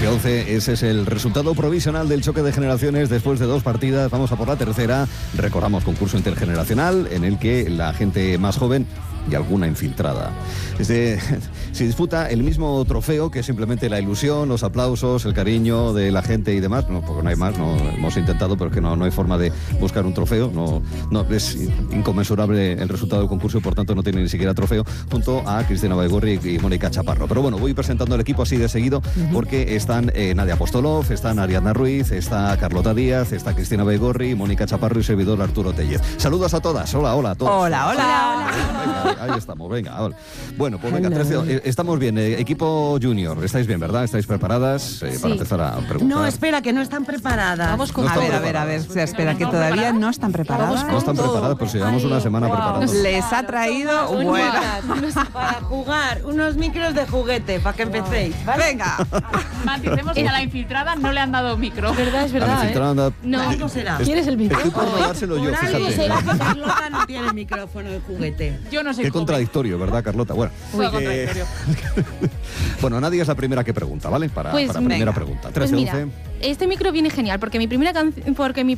13-11, ese es el resultado provisional del choque de generaciones después de 2 partidas. Vamos a por la tercera. Recordamos concurso intergeneracional en el que la gente más joven y alguna infiltrada se disputa el mismo trofeo, que es simplemente la ilusión, los aplausos, el cariño de la gente y demás. No, porque no hay más, no hemos intentado, pero es que no hay forma de buscar un trofeo. No es inconmensurable el resultado del concurso y por tanto no tiene ni siquiera trofeo, junto a Cristina Baigorri y Mónica Chaparro. Pero bueno, voy presentando el equipo así de seguido porque están Nadia Apostolov, están Ariadna Ruiz, está Carlota Díaz, está Cristina Baigorri, Mónica Chaparro y servidor Arturo Tellez. Saludos a todas. Hola a todos. Hola. Venga, ahí estamos, venga. Bueno, pues venga, 13, estamos bien. Equipo junior, estáis bien, ¿verdad? ¿Estáis preparadas para empezar a preguntar? No, espera, que no están preparadas. Vamos con... A ver. Espera, que todavía no están preparadas. No están preparadas, pues llevamos una semana preparando. Les ha traído para jugar unos micros de juguete, para que empecéis, ¿vale? Venga. Maticemos que a la infiltrada no le han dado micro. Es verdad, No. ¿Cómo será? ¿Quieres el micro? Estoy por dárselo yo, Por algo fíjate. será que Carlota no tiene micrófono de juguete. Yo no sé Qué cómo. contradictorio, ¿verdad, Carlota? Bueno, Contradictorio. Bueno, Nadia es la primera que pregunta, ¿vale? Para Pues primera venga. pregunta. 13-11. Pues mira, este micro viene genial porque mi primera